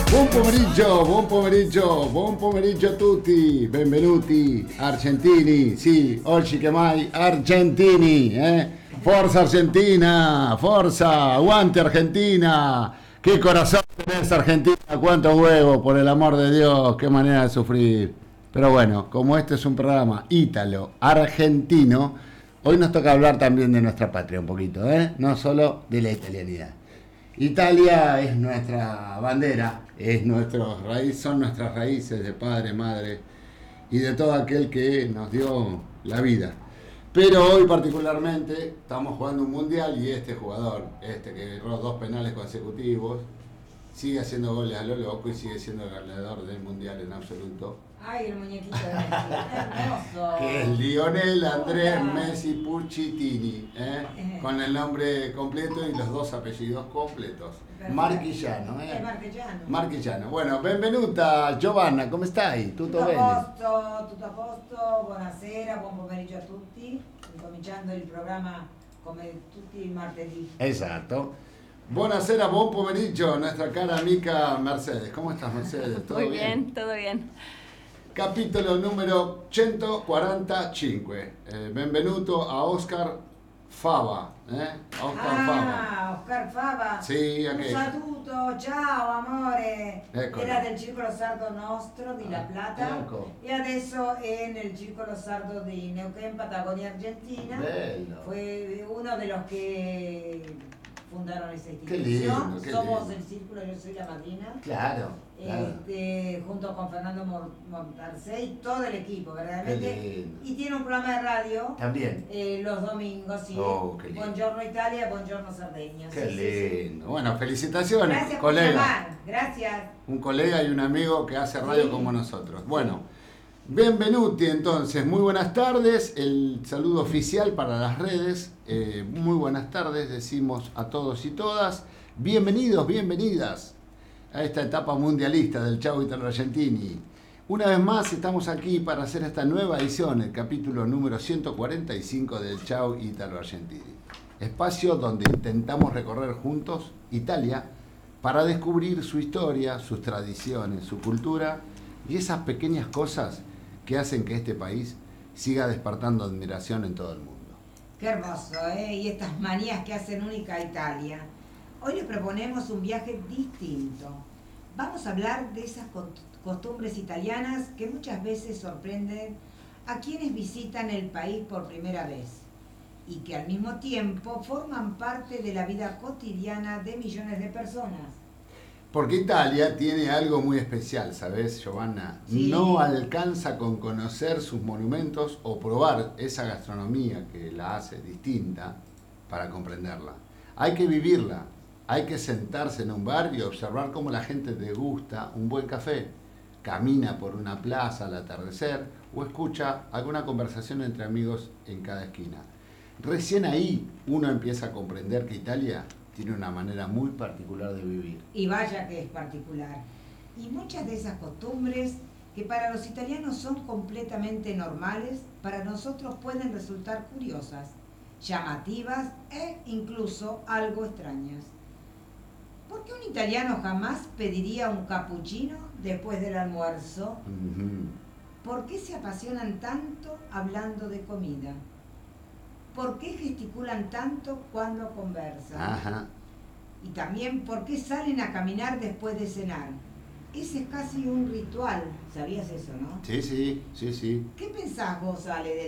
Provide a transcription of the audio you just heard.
Buon pomeriggio a tutti, benvenuti argentini, sì, oggi che mai argentini, Forza Argentina, forza, aguante Argentina, qué corazón tenés Argentina, cuánto huevo, por el amor de Dios, qué manera de sufrir. Pero bueno, como este es un programa ítalo-argentino, hoy nos toca hablar también de nuestra patria un poquito, no solo de la italianidad. Italia es nuestra bandera, son nuestras raíces de padre, madre y de todo aquel que nos dio la vida. Pero hoy particularmente estamos jugando un mundial y este jugador, que erró 2 penales consecutivos, sigue haciendo goles a lo loco y sigue siendo el ganador del mundial en absoluto. Ay, el muñequito de Messi, hermoso. Que es Lionel Andrés Messi Puccittini, con el nombre completo y los 2 apellidos completos. Marchigiano, Marchigiano. Bueno, benvenuta Giovanna, come stai? Tutto bene? Tutto a posto, buonasera, buon pomeriggio a tutti. Incominciando il programma come tutti i martedì. Esatto. Buonasera, buon pomeriggio a nuestra cara amica Mercedes. ¿Cómo estás, Mercedes? ¿Todo Muy bien? Todo bien. Capítulo número 145. Benvenuto a Oscar Fava. Oscar Fava. Sì, un saluto, ciao amore. Eccolo. Era del Circolo Sardo Nostro di La Plata, ecco. e adesso è nel Circolo Sardo di Neuquén, Patagonia Argentina. Bello. Fue uno de los que fundaron esa Qué institución. lindo, qué Somos lindo. el círculo, yo soy la madrina. Claro. Junto con Fernando Montarce y todo el equipo, Qué verdaderamente. lindo. Y tiene un programa de radio También. los domingos, sí. Oh, qué lindo. Buongiorno Italia, buongiorno Sardegna. Qué Sí, sí, lindo. Bueno, felicitaciones, Gracias colega. por llamar, gracias. Un colega y un amigo que hace radio Sí. como nosotros. Bueno, benvenuti entonces, muy buenas tardes. El saludo oficial para las redes. Muy buenas tardes, decimos a todos y todas. Bienvenidos, bienvenidas a esta etapa mundialista del Ciao Italo Argentini. Una vez más estamos aquí para hacer esta nueva edición, el capítulo número 145 del Ciao Italo Argentini. Espacio donde intentamos recorrer juntos Italia para descubrir su historia, sus tradiciones, su cultura y esas pequeñas cosas que hacen que este país siga despertando admiración en todo el mundo. Qué hermoso, y estas manías que hacen única a Italia. Hoy les proponemos un viaje distinto. Vamos a hablar de esas costumbres italianas que muchas veces sorprenden a quienes visitan el país por primera vez y que al mismo tiempo forman parte de la vida cotidiana de millones de personas. Porque Italia tiene algo muy especial, ¿sabes, Giovanna? Sí. No alcanza con conocer sus monumentos o probar esa gastronomía que la hace distinta para comprenderla. Hay que vivirla. Hay que sentarse en un bar y observar cómo la gente degusta un buen café, camina por una plaza al atardecer o escucha alguna conversación entre amigos en cada esquina. Recién ahí uno empieza a comprender que Italia tiene una manera muy particular de vivir. Y vaya que es particular. Y muchas de esas costumbres que para los italianos son completamente normales, para nosotros pueden resultar curiosas, llamativas e incluso algo extrañas. ¿Por qué un italiano jamás pediría un cappuccino después del almuerzo? ¿Por qué se apasionan tanto hablando de comida? ¿Por qué gesticulan tanto cuando conversan? Ajá. Y también, ¿por qué salen a caminar después de cenar? Ese es casi un ritual, ¿sabías eso, no? Sí. ¿Qué pensás vos, Ale, del